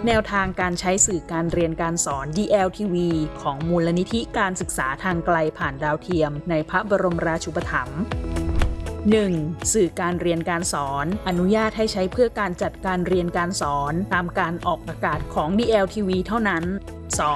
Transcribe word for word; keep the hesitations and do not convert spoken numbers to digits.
แนวทางการใช้สื่อการเรียนการสอน ดี แอล ที วี ของมูลนิธิการศึกษาทางไกลผ่านดาวเทียมในพระบรมราชูปถัมภ์ หนึ่ง. สื่อการเรียนการสอนอนุญาตให้ใช้เพื่อการจัดการเรียนการสอนตามการออกอากาศของ ดี แอล ที วี เท่านั้น สอง